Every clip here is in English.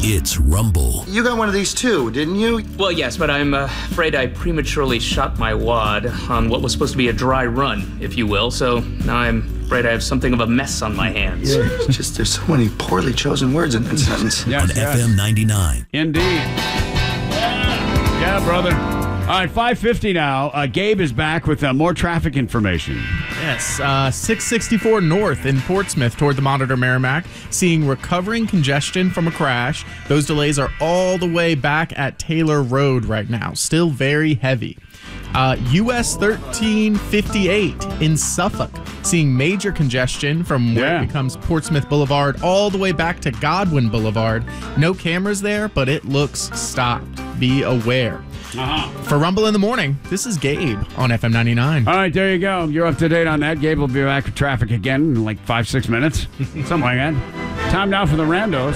It's Rumble. You got one of these too, didn't you? Well, yes, but I'm afraid I prematurely shot my wad on what was supposed to be a dry run, if you will, so now I'm afraid I have something of a mess on my hands. Yeah, it's just there's so many poorly chosen words in that sentence. On FM 99. Indeed. Yeah, brother. All right, 5:50 now. Gabe is back with more traffic information. Yes, 664 north in Portsmouth toward the Monitor Merrimack, seeing recovering congestion from a crash. Those delays are all the way back at Taylor Road right now, still very heavy. US 1358 in Suffolk, seeing major congestion from where it becomes Portsmouth Boulevard all the way back to Godwin Boulevard. No cameras there, but it looks stopped. Be aware. For Rumble in the Morning, this is Gabe on FM 99. All right, there you go. You're up to date on that. Gabe will be back with traffic again in like 5-6 minutes. Something like that. Time now for the randos.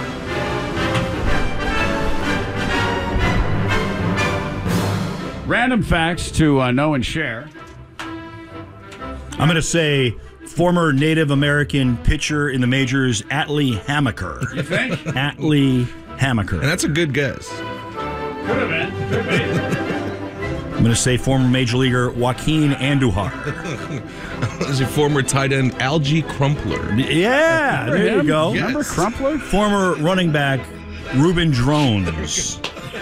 Random facts to know and share. I'm going to say former Native American pitcher in the majors, Atlee Hammaker. You think? Atlee Hammaker. And that's a good guess. Could have been. Could be. I'm going to say former major leaguer Joaquin Andujar. This is a former tight end, Algie Crumpler. Yeah, there you go. Yes. Remember Crumpler? Former running back Reuben Drones.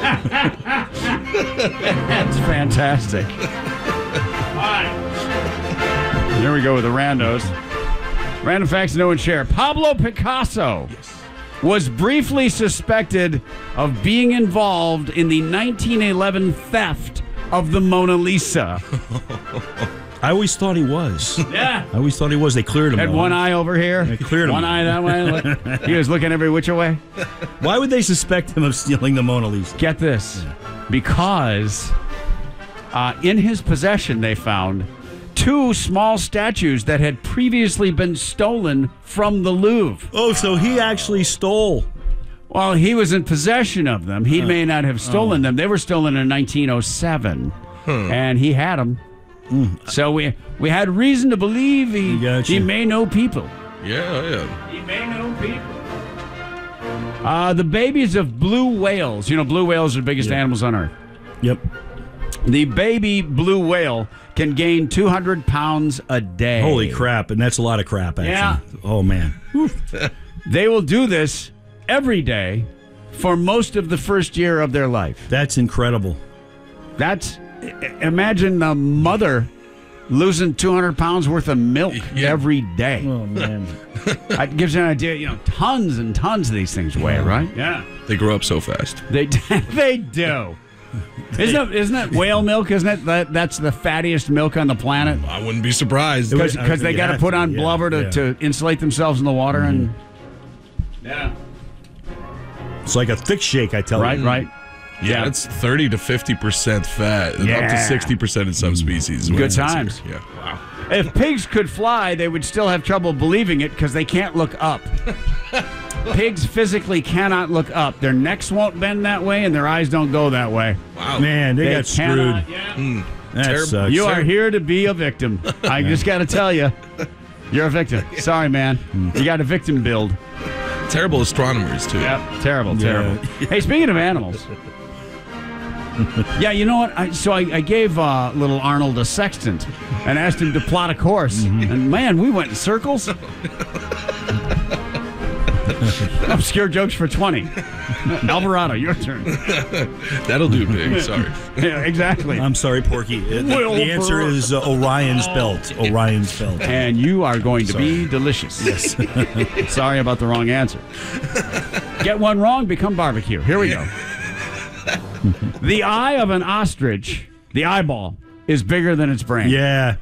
That's fantastic. All right. There we go with the randos. Random facts to know and share. Pablo Picasso was briefly suspected of being involved in the 1911 theft of the Mona Lisa. I always thought he was. Yeah. I always thought he was. They cleared him. Had one eye over here. They cleared him. One eye that way. Look. He was looking every which way. Why would they suspect him of stealing the Mona Lisa? Get this. Because in his possession they found 2 small statues that had previously been stolen from the Louvre. Oh, so he actually stole. Well, he was in possession of them. He may not have stolen them. They were stolen in 1907, and he had them. So we had reason to believe he may know people. Yeah. He may know people. The babies of blue whales. You know, blue whales are the biggest animals on Earth. Yep. The baby blue whale can gain 200 pounds a day. Holy crap, and that's a lot of crap, actually. Yeah. Oh, man. They will do this every day for most of the first year of their life. That's incredible. Imagine a mother losing 200 pounds worth of milk every day. Oh, man. That gives you an idea. You know, tons and tons of these things weigh, right? Yeah. They grow up so fast. They do. Isn't that whale milk? Isn't it that's the fattiest milk on the planet? I wouldn't be surprised. Because they got to put on blubber to insulate themselves in the water. And It's like a thick shake, I tell you. Right. Yeah, it's 30 to 50% fat, and up to 60% in some species. Good times. Yeah. Wow. If pigs could fly, they would still have trouble believing it because they can't look up. Pigs physically cannot look up. Their necks won't bend that way, and their eyes don't go that way. Wow. Man, they got screwed. That sucks. You are here to be a victim. I just got to tell you, you're a victim. Sorry, man. You got a victim build. Terrible astronomers, too. Yep. Terrible. Hey, speaking of animals. Yeah, you know what? I gave little Arnold a sextant and asked him to plot a course. And, man, we went in circles. Obscure jokes for 20. Alvarado, your turn. That'll do, Big. Sorry. Yeah, exactly. I'm sorry, Porky. The answer is Orion's belt. Orion's belt. And you are going to be delicious. Yes. Sorry about the wrong answer. Get one wrong, become barbecue. Here we go. The eye of an ostrich, the eyeball, is bigger than its brain. Yeah.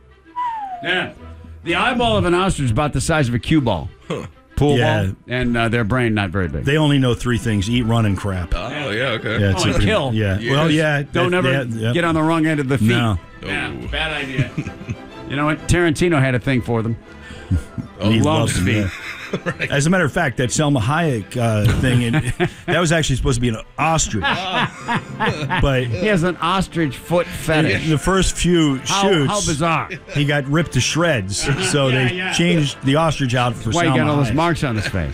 The eyeball of an ostrich is about the size of a cue ball. Pool ball. And their brain not very big. They only know 3 things: eat, run, and crap. Oh, yeah, okay. Yeah, and kill. Yeah. Yes. Well, yeah. Don't ever get on the wrong end of the feet. No. Yeah, bad idea. You know what? Tarantino had a thing for them. He loves them, feet. yeah. Right. As a matter of fact, that Selma Hayek thing, that was actually supposed to be an ostrich. But he has an ostrich foot fetish. The first few shoots, how bizarre! He got ripped to shreds, so they changed the ostrich out for Why Selma you got all those Hayek. marks on his face?